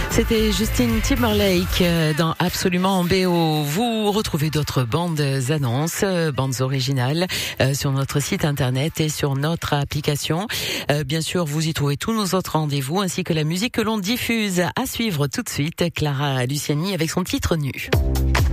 C'était Justin Timberlake dans Absolument BO. Vous retrouvez d'autres bandes annonces, bandes originales sur notre site internet et sur notre application. Bien sûr, vous y trouvez tous nos autres rendez-vous ainsi que la musique que l'on diffuse. À suivre tout de suite, Clara Luciani avec son titre Nu.